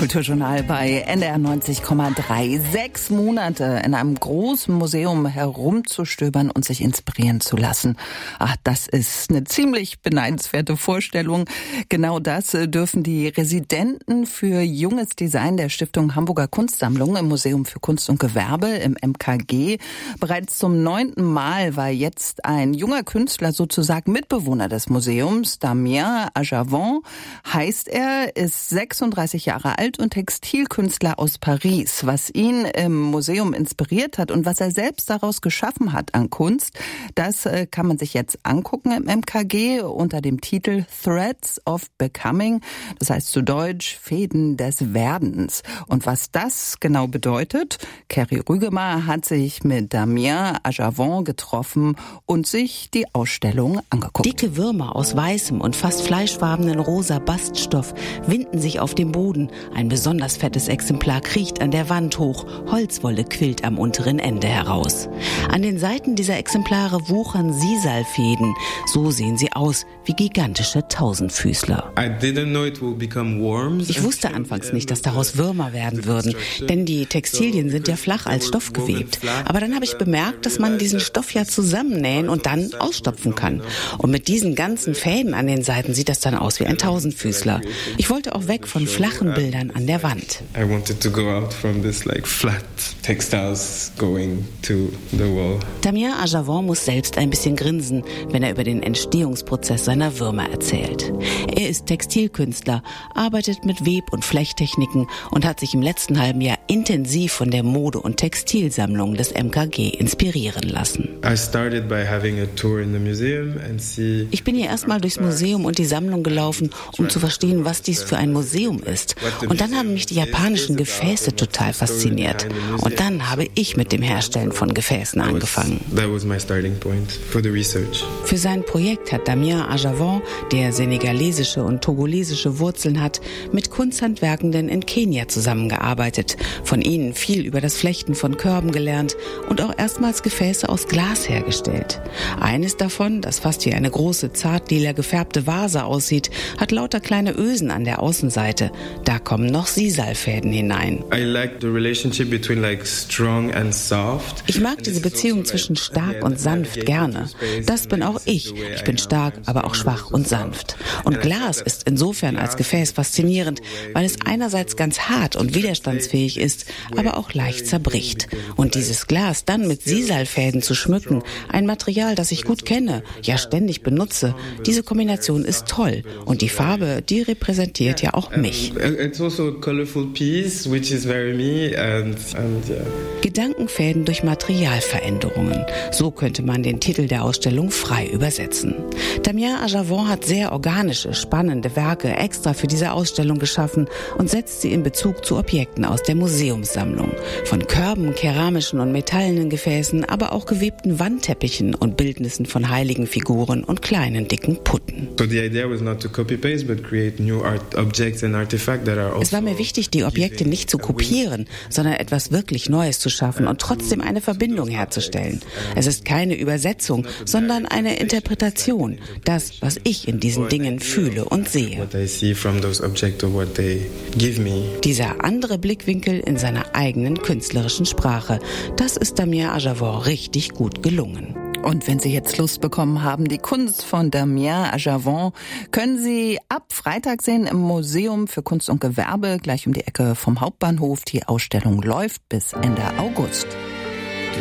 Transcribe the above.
Kulturjournal bei NDR 90,3. 6 Monate in einem großen Museum herumzustöbern und sich inspirieren zu lassen. Ach, das ist eine ziemlich beneidenswerte Vorstellung. Genau das dürfen die Residenten für junges Design der Stiftung Hamburger Kunstsammlung im Museum für Kunst und Gewerbe im MKG. Bereits zum 9. Mal war jetzt ein junger Künstler sozusagen Mitbewohner des Museums. Damien Ajavon heißt er, ist 36 Jahre alt und Textilkünstler aus Paris. Was ihn im Museum inspiriert hat und was er selbst daraus geschaffen hat an Kunst, das kann man sich jetzt angucken im MKG unter dem Titel Threads of Becoming. Das heißt zu Deutsch Fäden des Werdens. Und was das genau bedeutet, Kerry Rügemer hat sich mit Damien Ajavon getroffen und sich die Ausstellung angeguckt. Dicke Würmer aus weißem und fast fleischfarbenen rosa Baststoff winden sich auf dem Boden. Ein besonders fettes Exemplar kriecht an der Wand hoch. Holzwolle quillt am unteren Ende heraus. An den Seiten dieser Exemplare wuchern Sisalfäden. So sehen sie aus, wie gigantische Tausendfüßler. Ich wusste anfangs nicht, dass daraus Würmer werden würden, denn die Textilien sind ja flach als Stoff gewebt. Aber dann habe ich bemerkt, dass man diesen Stoff ja zusammennähen und dann ausstopfen kann. Und mit diesen ganzen Fäden an den Seiten sieht das dann aus wie ein Tausendfüßler. Ich wollte auch weg von flachen Bildern an der Wand. Damien Ajavon muss selbst ein bisschen grinsen, wenn er über den Entstehungsprozess seiner Würmer erzählt. Er ist Textilkünstler, arbeitet mit Web- und Flechttechniken und hat sich im letzten halben Jahr intensiv von der Mode- und Textilsammlung des MKG inspirieren lassen. Ich bin hier erstmal durchs Museum und die Sammlung gelaufen, um zu verstehen, was dies für ein Museum ist. Und dann haben mich die japanischen Gefäße total fasziniert. Und dann habe ich mit dem Herstellen von Gefäßen angefangen. Für sein Projekt hat Damien Ajavon, der senegalesische und togolesische Wurzeln hat, mit Kunsthandwerkenden in Kenia zusammengearbeitet, von ihnen viel über das Flechten von Körben gelernt und auch erstmals Gefäße aus Glas hergestellt. Eines davon, das fast wie eine große, zartlila gefärbte Vase aussieht, hat lauter kleine Ösen an der Außenseite. Da kommen noch Sisalfäden hinein. Ich mag diese Beziehung zwischen stark und sanft gerne. Das bin auch ich. Ich bin stark, aber auch schwach und sanft. Und Glas ist insofern als Gefäß faszinierend, weil es einerseits ganz hart und widerstandsfähig ist, aber auch leicht zerbricht. Und dieses Glas dann mit Sisalfäden zu schmücken, ein Material, das ich gut kenne, ja ständig benutze, diese Kombination ist toll. Und die Farbe, die repräsentiert ja auch mich. Gedankenfäden durch Materialveränderungen. So könnte man den Titel der Ausstellung frei übersetzen. Damien Ajavon hat sehr organische, spannende Werke extra für diese Ausstellung geschaffen und setzt sie in Bezug zu Objekten aus der Museumssammlung. Von Körben, keramischen und metallenen Gefäßen, aber auch gewebten Wandteppichen und Bildnissen von heiligen Figuren und kleinen, dicken Putten. Es war mir wichtig, die Objekte nicht zu kopieren, sondern etwas wirklich Neues zu schaffen und trotzdem eine Verbindung herzustellen. Es ist keine Übersetzung, sondern eine Interpretation. Das, was ich in diesen Dingen fühle und sehe. Dieser andere Blickwinkel in seiner eigenen künstlerischen Sprache, das ist Damien Ajavon richtig gut gelungen. Und wenn Sie jetzt Lust bekommen haben, die Kunst von Damien Ajavon, können Sie ab Freitag sehen im Museum für Kunst und Gewerbe, gleich um die Ecke vom Hauptbahnhof. Die Ausstellung läuft bis Ende August.